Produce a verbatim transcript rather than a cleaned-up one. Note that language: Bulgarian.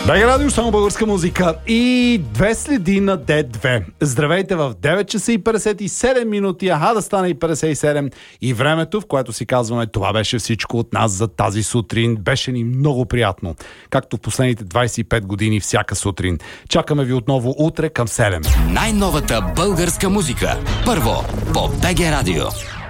БГ Радио, само българска музика и две следи на Д две. Здравейте в девет часа и петдесет и седем минути, аха да стане и петдесет и седем и времето, в което си казваме това беше всичко от нас за тази сутрин. Беше ни много приятно, както в последните двадесет и пет години всяка сутрин. Чакаме ви отново утре към седем. Най-новата българска музика. Първо по БГ Радио.